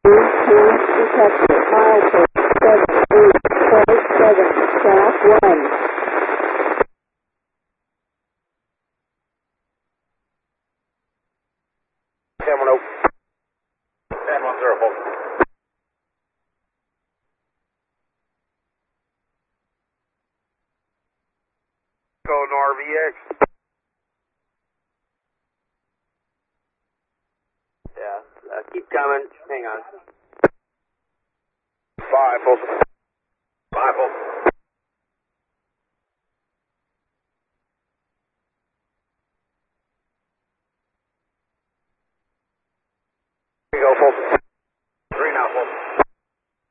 detected. Milepost 78.7, staff 1. Camera note. 10-10, folks. Go to RVX. Yeah, keep coming. Hang on. 5, folks. 5, folks. Here you go, folks.